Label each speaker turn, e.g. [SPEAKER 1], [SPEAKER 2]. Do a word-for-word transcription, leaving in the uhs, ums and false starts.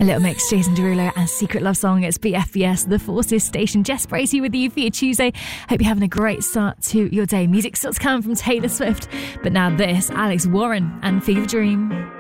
[SPEAKER 1] Little Mix, Jason Derulo and Secret Love Song. It's B F B S, The Forces Station. Jess Bracey with you for your Tuesday. Hope you're having a great start to your day. Music still to come from Taylor Swift. But now this, Alex Warren and Fever Dream.